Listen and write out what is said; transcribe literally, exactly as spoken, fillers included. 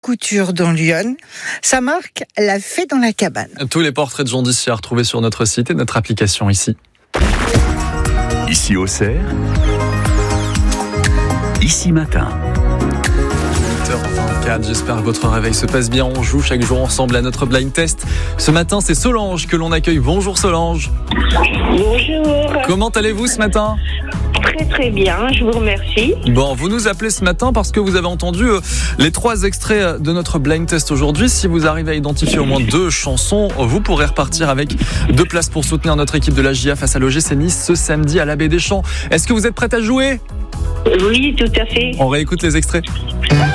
Couture dans Lyon. Sa marque, La Fée dans la cabane. Tous les portraits de Jean d'ici à retrouver sur notre site et notre application ici. Ici Auxerre, ici matin. huit heures vingt-quatre, j'espère que votre réveil se passe bien. On joue chaque jour ensemble à notre blind test. Ce matin, c'est Solange que l'on accueille. Bonjour Solange. Bonjour. Comment allez-vous ce matin ? Très très bien, je vous remercie. Bon, vous nous appelez ce matin parce que vous avez entendu euh, les trois extraits de notre blind test aujourd'hui. Si vous arrivez à identifier au moins deux chansons, vous pourrez repartir avec deux places pour soutenir notre équipe de la J A face à l'O G C Nice ce samedi à la Baie des Champs. Est-ce que vous êtes prête à jouer ? Oui, tout à fait. On réécoute les extraits.